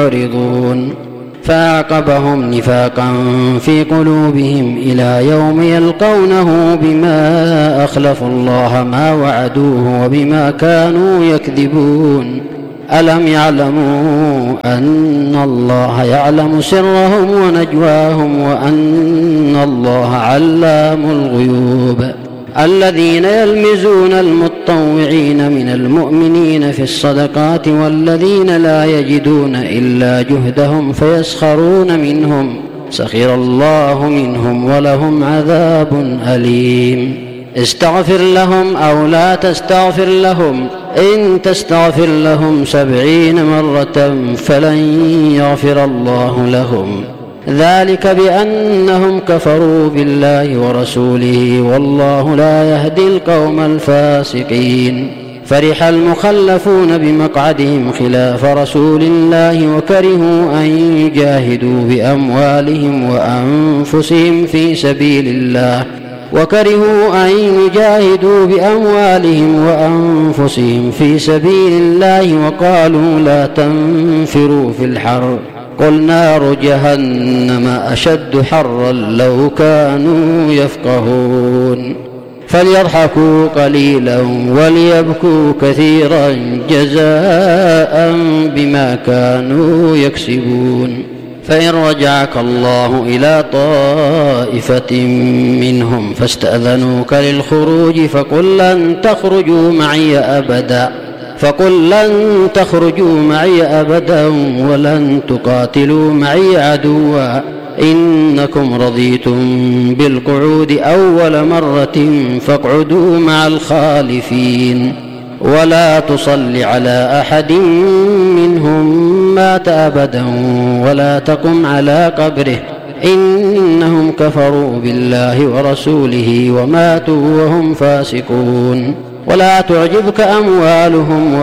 معرضون. فأعقبهم نفاقا في قلوبهم إلى يوم يلقونه بما أخلفوا الله ما وعدوه وبما كانوا يكذبون. ألم يعلموا أن الله يعلم سرهم ونجواهم وأن الله علام الغيوب. الذين يلمزون المطوعين من المؤمنين في الصدقات والذين لا يجدون إلا جهدهم فيسخرون منهم سخر الله منهم ولهم عذاب أليم. استغفر لهم أو لا تستغفر لهم إن تستغفر لهم 70 مرة فلن يغفر الله لهم ذلك بأنهم كفروا بالله ورسوله والله لا يهدي القوم الفاسقين. فرح المخلفون بمقعدهم خلاف رسول الله وكرهوا أن يجاهدوا بأموالهم وأنفسهم في سبيل الله وقالوا لا تنفروا في الحر قل نار جهنم أشد حرا لو كانوا يفقهون. فليضحكوا قليلا وليبكوا كثيرا جزاء بما كانوا يكسبون. فإن رجعك الله إلى طائفة منهم فاستأذنوك للخروج فقل لن تخرجوا معي أبدا ولن تقاتلوا معي عدوا إنكم رضيتم بالقعود أول مرة فاقعدوا مع الخالفين. ولا تصل على أحد منهم مات أبدا ولا تقم على قبره إنهم كفروا بالله ورسوله وماتوا وهم فاسقون. ولا تعجبك أموالهم